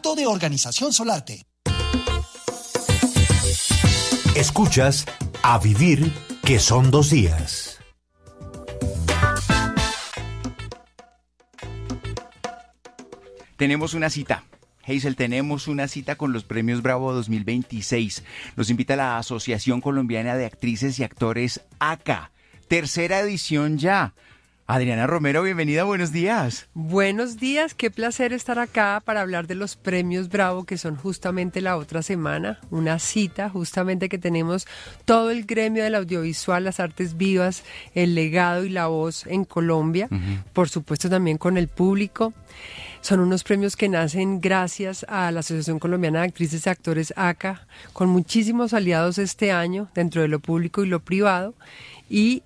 Sindicato de Organización Solarte. Escuchas A Vivir, que son 2 días. Tenemos una cita. Hazel, tenemos una cita con los Premios Bravo 2026. Nos invita la Asociación Colombiana de Actrices y Actores ACA. Tercera edición ya. Adriana Romero, bienvenida, buenos días. Buenos días, qué placer estar acá para hablar de los Premios Bravo, que son justamente la otra semana, una cita justamente que tenemos todo el gremio del audiovisual, las artes vivas, el legado y la voz en Colombia, por supuesto también con el público. Son unos premios que nacen gracias a la Asociación Colombiana de Actrices y Actores ACA, con muchísimos aliados este año dentro de lo público y lo privado. Y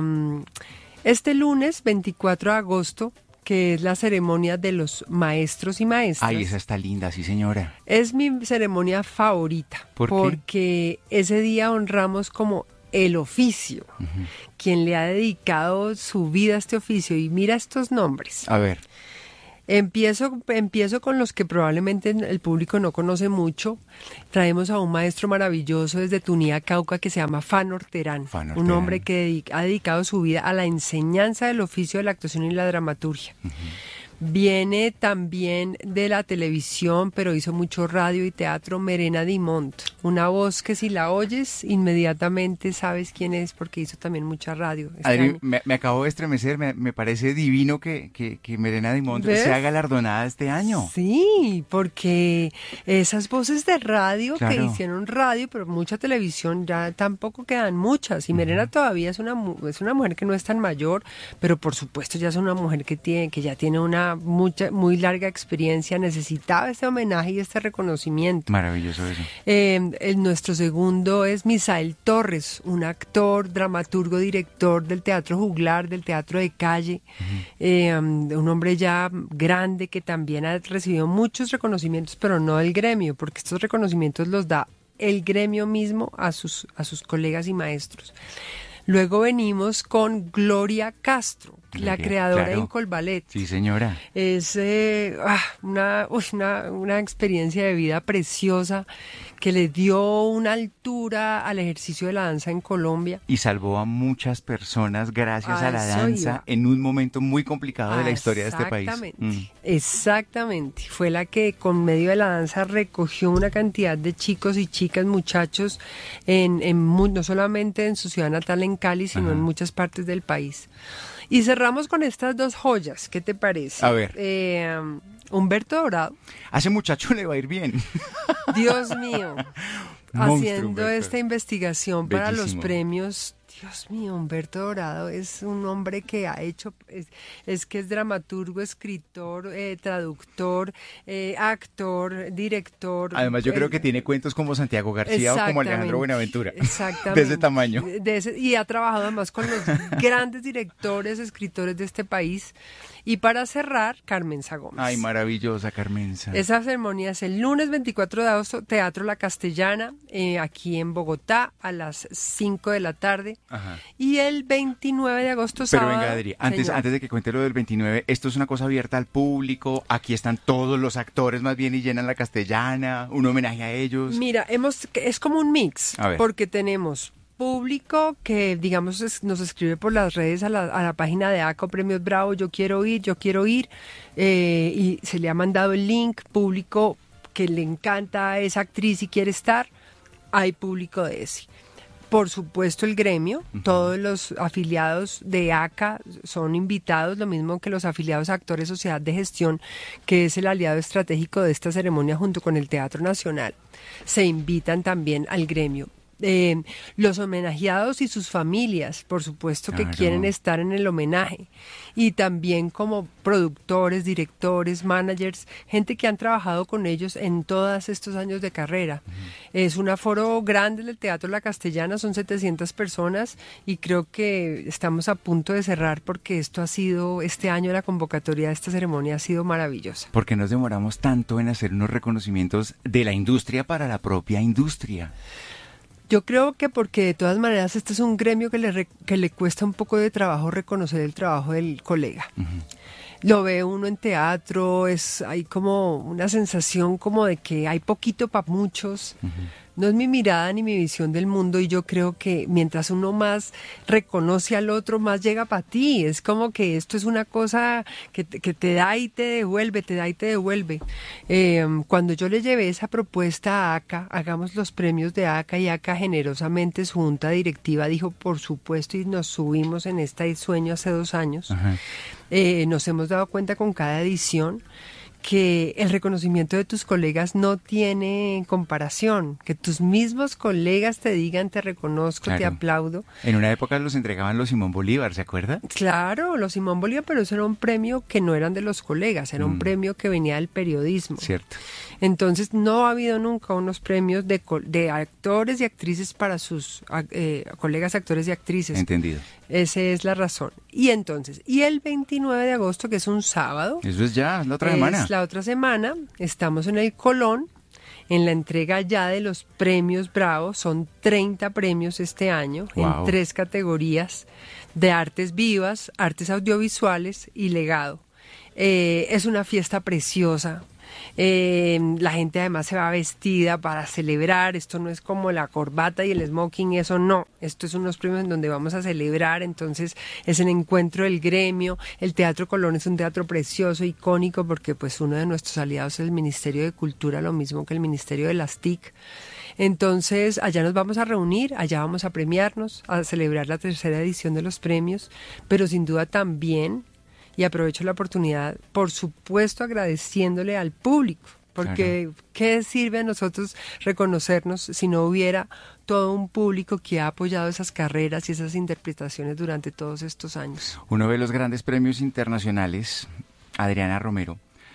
este lunes 24 de agosto, que es la ceremonia de los maestros y maestras. Ay, esa está linda, sí señora. Es mi ceremonia favorita. ¿Por qué? Porque ese día honramos como el oficio, quien le ha dedicado su vida a este oficio. Y mira estos nombres. A ver. Empiezo con los que probablemente el público no conoce mucho. Traemos a un maestro maravilloso desde Tunía, Cauca, que se llama Fanor Terán. Un hombre que ha dedicado su vida a la enseñanza del oficio de la actuación y la dramaturgia. Viene también de la televisión, pero hizo mucho radio y teatro, Merena Dimont. Una voz que si la oyes, inmediatamente sabes quién es, porque hizo también mucha radio. Adri, me acabo de estremecer, me parece divino que Merena Dimont sea galardonada este año. Sí, porque esas voces de radio, claro, que hicieron radio, pero mucha televisión, ya tampoco quedan muchas. Y Merena todavía es una mujer que no es tan mayor, pero por supuesto ya es una mujer que ya tiene una muy larga experiencia, necesitaba este homenaje y este reconocimiento. Maravilloso eso. Nuestro segundo es Misael Torres, un actor, dramaturgo, director del Teatro Juglar, del Teatro de Calle, un hombre ya grande que también ha recibido muchos reconocimientos, pero no del gremio, porque estos reconocimientos los da el gremio mismo a sus colegas y maestros. Luego venimos con Gloria Castro, la creadora de Incolballet. Sí, señora. Es una experiencia de vida preciosa que le dio una altura al ejercicio de la danza en Colombia. Y salvó a muchas personas gracias a la danza en un momento muy complicado de la historia de este país. Exactamente. Fue la que con medio de la danza recogió una cantidad de chicos y chicas, muchachos, no solamente en su ciudad natal en Cali, sino en muchas partes del país. Y cerramos con estas dos joyas, ¿qué te parece? A ver. Humberto Dorado. A ese muchacho le va a ir bien. Dios mío. Haciendo esta investigación para los premios. Dios mío, Humberto Dorado es un hombre que ha hecho, es que es dramaturgo, escritor, traductor, actor, director. Además yo creo que tiene cuentos como Santiago García o como Alejandro Buenaventura. Exactamente. De ese tamaño. Y ha trabajado además con los grandes directores, escritores de este país. Y para cerrar, Carmenza Gómez. Ay, maravillosa Carmenza. Esa ceremonia es el lunes 24 de agosto, Teatro La Castellana, aquí en Bogotá, a las 5 de la tarde. Ajá. Y el 29 de agosto, Pero sábado. venga, Adri, antes de que cuente lo del 29, esto es una cosa abierta al público, aquí están todos los actores más bien y llenan La Castellana, un homenaje a ellos. Mira, es como un mix, porque tenemos público que, digamos, nos escribe por las redes a la página de ACO Premios Bravo, yo quiero ir, y se le ha mandado el link, público que le encanta esa actriz y quiere estar, hay público de ese. Por supuesto el gremio, todos los afiliados de ACA son invitados, lo mismo que los afiliados a Actores Sociedad de Gestión, que es el aliado estratégico de esta ceremonia junto con el Teatro Nacional, se invitan también al gremio. Los homenajeados y sus familias, por supuesto que quieren estar en el homenaje, y también como productores, directores, managers, gente que han trabajado con ellos en todos estos años de carrera. Es un aforo grande del Teatro La Castellana, son 700 personas y creo que estamos a punto de cerrar porque este año la convocatoria de esta ceremonia ha sido maravillosa. ¿Por qué nos demoramos tanto en hacer unos reconocimientos de la industria para la propia industria? Yo creo que porque de todas maneras este es un gremio que le cuesta un poco de trabajo reconocer el trabajo del colega. Lo ve uno en teatro, hay como una sensación como de que hay poquito para muchos. No es mi mirada ni mi visión del mundo, y yo creo que mientras uno más reconoce al otro, más llega para ti. Es como que esto es una cosa que te da y te devuelve, te da y te devuelve. Cuando yo le llevé esa propuesta a ACA, hagamos los premios de ACA, y ACA generosamente, su junta directiva, dijo por supuesto, y nos subimos en este sueño hace 2 años. Nos hemos dado cuenta con cada edición que el reconocimiento de tus colegas no tiene comparación, que tus mismos colegas te digan te reconozco, claro, te aplaudo. En una época los entregaban los Simón Bolívar, ¿se acuerda? Claro, los Simón Bolívar, pero eso era un premio que no eran de los colegas, era un premio que venía del periodismo. Cierto. Entonces no ha habido nunca unos premios de actores y actrices para sus colegas actores y actrices. Entendido. Esa es la razón. Y entonces, y el 29 de agosto, que es un sábado. Eso es ya, la otra semana. La otra semana, estamos en el Colón, en la entrega ya de los premios Bravo. Son 30 premios este año, en 3 categorías de artes vivas, artes audiovisuales y legado. Es una fiesta preciosa. La gente además se va vestida para celebrar. Esto no es como la corbata y el smoking, eso no. Esto es unos premios en donde vamos a celebrar. Entonces es el encuentro del gremio. El Teatro Colón es un teatro precioso, icónico, porque pues uno de nuestros aliados es el Ministerio de Cultura, lo mismo que el Ministerio de las TIC. Entonces allá nos vamos a reunir, allá vamos a premiarnos, a celebrar la 3ª edición de los premios, pero sin duda también, y aprovecho la oportunidad, por supuesto agradeciéndole al público, porque claro, ¿qué sirve a nosotros reconocernos si no hubiera todo un público que ha apoyado esas carreras y esas interpretaciones durante todos estos años? Uno ve los grandes premios internacionales, Adriana Romero,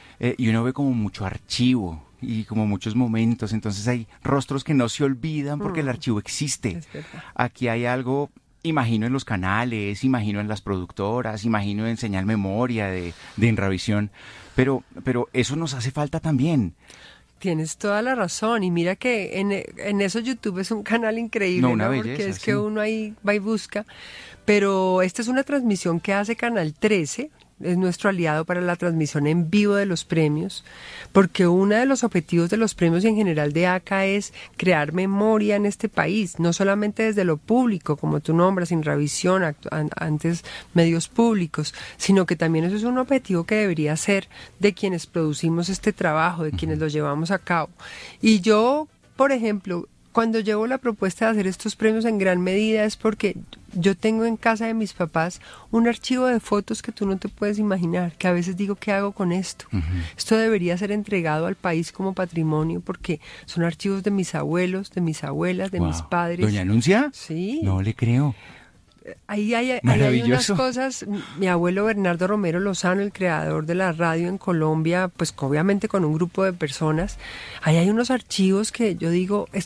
y uno ve como mucho archivo y como muchos momentos, entonces hay rostros que no se olvidan porque el archivo existe. Aquí hay algo... Imagino en los canales, imagino en las productoras, imagino en Señal Memoria de Inravisión, pero eso nos hace falta también. Tienes toda la razón, y mira que en eso YouTube es un canal increíble, una belleza, porque es sí, que uno ahí va y busca, pero esta es una transmisión que hace Canal 13, es nuestro aliado para la transmisión en vivo de los premios, porque uno de los objetivos de los premios y en general de ACA es crear memoria en este país, no solamente desde lo público, como tú nombras, Inravisión, antes medios públicos, sino que también eso es un objetivo que debería ser de quienes producimos este trabajo, de quienes lo llevamos a cabo. Y yo, por ejemplo, cuando llevo la propuesta de hacer estos premios en gran medida es porque yo tengo en casa de mis papás un archivo de fotos que tú no te puedes imaginar, que a veces digo, ¿qué hago con esto? Esto debería ser entregado al país como patrimonio, porque son archivos de mis abuelos, de mis abuelas, de mis padres. ¿Doña Anuncia? Sí. No le creo. Ahí hay unas cosas. Mi abuelo Bernardo Romero Lozano, el creador de la radio en Colombia, pues obviamente con un grupo de personas, ahí hay unos archivos que yo digo,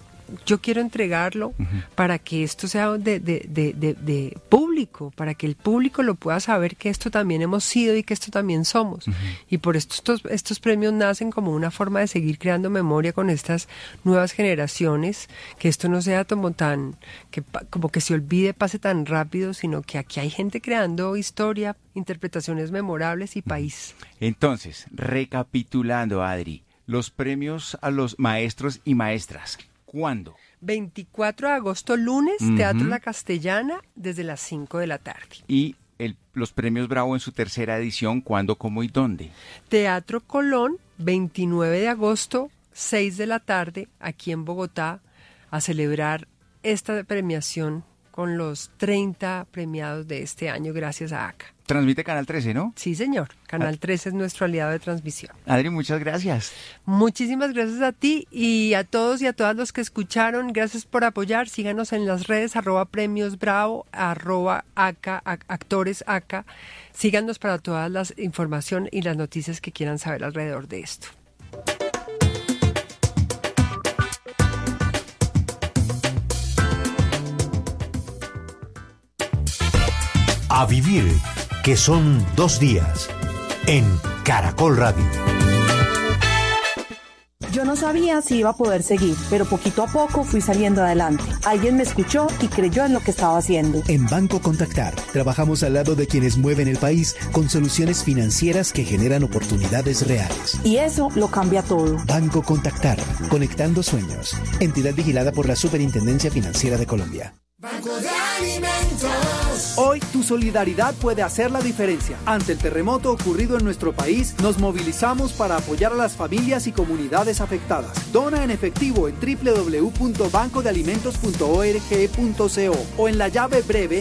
yo quiero entregarlo para que esto sea de público, para que el público lo pueda saber que esto también hemos sido y que esto también somos. Y por estos premios nacen como una forma de seguir creando memoria con estas nuevas generaciones, que esto no sea como que se olvide, pase tan rápido, sino que aquí hay gente creando historia, interpretaciones memorables y país. Entonces, recapitulando, Adri, los premios a los maestros y maestras, ¿cuándo? 24 de agosto, lunes, Teatro La Castellana, desde las 5 de la tarde. Y los premios Bravo en su 3ª edición, ¿cuándo, cómo y dónde? Teatro Colón, 29 de agosto, 6 de la tarde, aquí en Bogotá, a celebrar esta premiación con los 30 premiados de este año, gracias a ACA. Transmite Canal 13, ¿no? Sí, señor. Canal 13 es nuestro aliado de transmisión. Adri, muchas gracias. Muchísimas gracias a ti y a todos y a todas los que escucharon. Gracias por apoyar. Síganos en las redes, @premiosbravo, @ACA, actores ACA. Síganos para todas las información y las noticias que quieran saber alrededor de esto. A vivir, que son 2 días, en Caracol Radio. Yo no sabía si iba a poder seguir, pero poquito a poco fui saliendo adelante. Alguien me escuchó y creyó en lo que estaba haciendo. En Banco Contactar, trabajamos al lado de quienes mueven el país con soluciones financieras que generan oportunidades reales. Y eso lo cambia todo. Banco Contactar, conectando sueños. Entidad vigilada por la Superintendencia Financiera de Colombia. Banco de Alimentos. Hoy tu solidaridad puede hacer la diferencia. Ante el terremoto ocurrido en nuestro país, nos movilizamos para apoyar a las familias y comunidades afectadas. Dona en efectivo en www.bancodealimentos.org.co o en la llave breve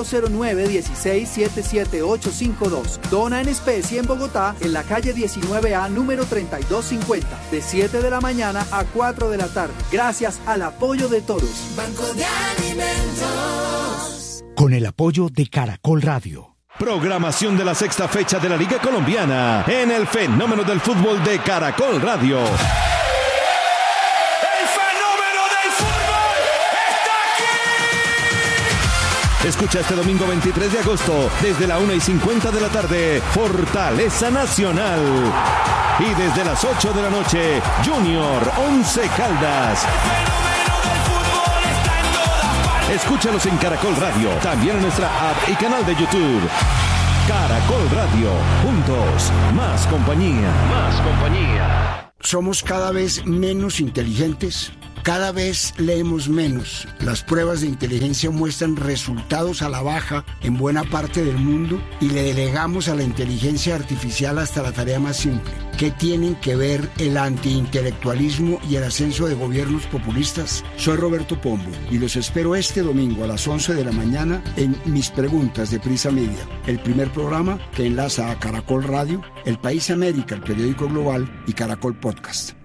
009-16-77852. Dona en especie en Bogotá, en la calle 19A, número 3250, de 7 de la mañana a 4 de la tarde. Gracias al apoyo de todos. Banco de Alimentos. Con el apoyo de Caracol Radio. Programación de la sexta fecha de la Liga Colombiana en el Fenómeno del Fútbol de Caracol Radio. ¡El fenómeno del fútbol está aquí! Escucha este domingo 23 de agosto, desde la 1:50 de la tarde, Fortaleza Nacional. Y desde las 8 de la noche, Junior Once Caldas. Escúchalos en Caracol Radio, también en nuestra app y canal de YouTube. Caracol Radio, juntos, más compañía. Más compañía. Somos cada vez menos inteligentes. Cada vez leemos menos. Las pruebas de inteligencia muestran resultados a la baja en buena parte del mundo y le delegamos a la inteligencia artificial hasta la tarea más simple. ¿Qué tienen que ver el antiintelectualismo y el ascenso de gobiernos populistas? Soy Roberto Pombo y los espero este domingo a las 11 de la mañana en Mis Preguntas de Prisa Media, el primer programa que enlaza a Caracol Radio, El País América, el periódico global, y Caracol Podcast.